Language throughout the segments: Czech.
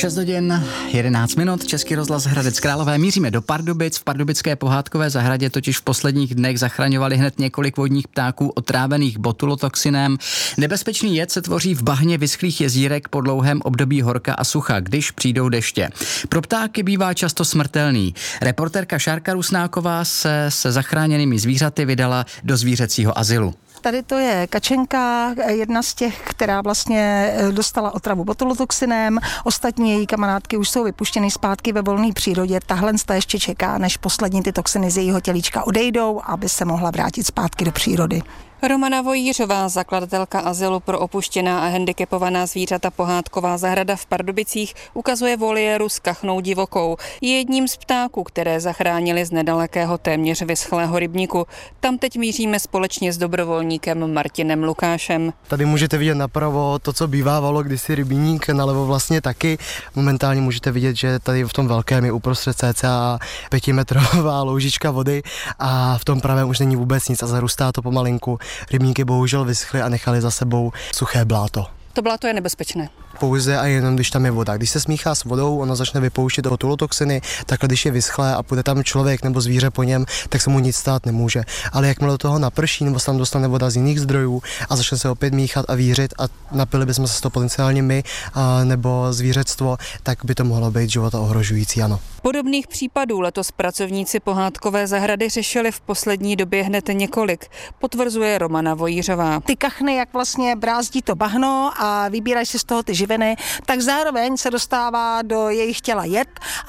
6 hodin 11 minut, Český rozhlas Hradec Králové. Míříme do Pardubic. V pardubické pohádkové zahradě totiž v posledních dnech zachraňovali hned několik vodních ptáků otrávených botulotoxinem. Nebezpečný jed se tvoří v bahně vyschlých jezírek po dlouhém období horka a sucha, když přijdou deště. Pro ptáky bývá často smrtelný. Reportérka Šárka Rusnáková se zachráněnými zvířaty vydala do zvířecího azylu. Tady to je kačenka, jedna z těch, která vlastně dostala otravu botulotoxinem. Ostatní její kamarádky už jsou vypuštěny zpátky ve volné přírodě. Tahle ještě čeká, než poslední ty toxiny z jejího tělíčka odejdou, aby se mohla vrátit zpátky do přírody. Romana Vojířová, zakladatelka azylu pro opuštěná a handicapovaná zvířata Pohádková zahrada v Pardubicích, ukazuje voliéru s kachnou divokou. Je jedním z ptáků, které zachránili z nedalekého téměř vyschlého rybníku. Tam teď míříme společně s dobrovolníkem Martinem Lukášem. Tady můžete vidět napravo to, co bývávalo kdysi rybník, nalevo vlastně taky. Momentálně můžete vidět, že tady v tom velkém je uprostřed cca 5metrová loužička vody a v tom pravém už není vůbec nic a zarůstá to pomalinku. Rybníky bohužel vyschly a nechali za sebou suché bláto. To bláto je nebezpečné. Pouze a jenom, když tam je voda. Když se smíchá s vodou, ono začne vypouštět botulotoxiny, takhle když je vyschlé a půjde tam člověk nebo zvíře po něm, tak se mu nic stát nemůže. Ale jakmile do toho naprší nebo se tam dostane voda z jiných zdrojů a začne se opět míchat a vířit a napili bychom se z toho potenciálně my nebo zvířectvo, tak by to mohlo být života ohrožující, ano. Podobných případů letos pracovníci Pohádkové zahrady řešili v poslední době hned několik, potvrzuje Romana Vojířová. Ty kachny, jak vlastně brázdí to bahno a vybírají si z toho ty živiny, tak zároveň se dostává do jejich těla jed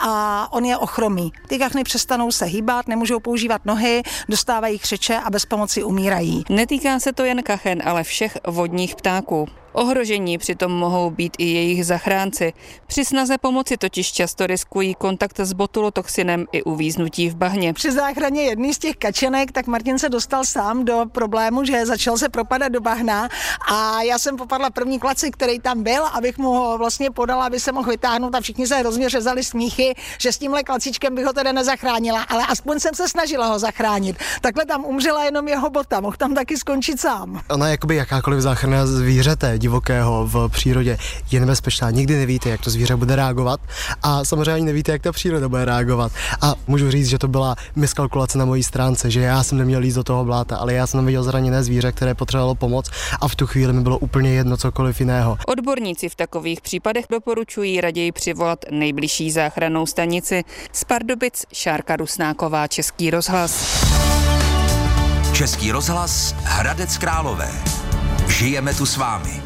a on je ochromí. Ty kachny přestanou se hýbat, nemůžou používat nohy, dostávají křeče a bez pomoci umírají. Netýká se to jen kachen, ale všech vodních ptáků. Ohrožení přitom mohou být i jejich zachránci. Při snaze pomoci totiž často riskují kontakt s botulotoxinem i uvíznutí v bahně. Při záchraně jedný z těch kačenek, tak Martin se dostal sám do problému, že začal se propadat do bahna a já jsem popadla první klaci, který tam byl, abych mu ho vlastně podala, aby se mohl vytáhnout a všichni se hrozně řezali smíchy, že s tímhle klacíčkem bych ho teda nezachránila, ale aspoň jsem se snažila ho zachránit. Takhle tam umřela jenom jeho bota, mohl tam taky skončit sám. Ona jakoby jakákoliv záchrana zvířete divokého v přírodě je nebezpečná. Nikdy nevíte, jak to zvíře bude reagovat a samozřejmě nevíte, jak ta příroda bude reagovat. A můžu říct, že to byla miskalkulace na mojí stránce, že já jsem neměl jít do toho bláta, ale já jsem viděl zraněné zvíře, které potřebovalo pomoc a v tu chvíli mi bylo úplně jedno cokoliv jiného. Odborníci v takových případech doporučují raději přivolat nejbližší záchrannou stanici. Z Pardubic Šárka Rusnáková, Český rozhlas. Český rozhlas Hradec Králové. Žijeme tu s vámi.